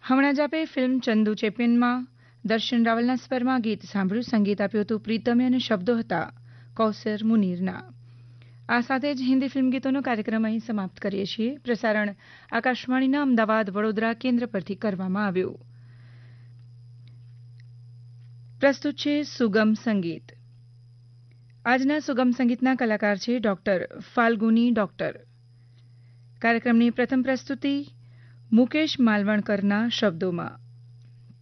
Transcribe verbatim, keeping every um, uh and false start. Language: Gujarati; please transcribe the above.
હમણાં જ આપે ફિલ્મ ચંદુ ચેમ્પિયનમાં દર્શન રાવલના સ્વરમાં ગીત સાંભળ્યું. સંગીત આપ્યું હતું પ્રીતમે અને શબ્દો હતા કૌસર મુનીરના. આ સાથે જ હિન્દી ફિલ્મ ગીતોનો કાર્યક્રમ અહીં સમાપ્ત કરીએ છીએ. પ્રસારણ આકાશવાણીના અમદાવાદ વડોદરા કેન્દ્ર પરથી કરવામાં આવ્યું. પ્રસ્તુત છે સુગમ સંગીત. આજના સુગમ સંગીતના કલાકાર છે ડોક્ટર ફાલ્ગુની ડોક્ટર. કાર્યક્રમની પ્રથમ પ્રસ્તુતિ મુકેશ માલવણકરના શબ્દોમાં.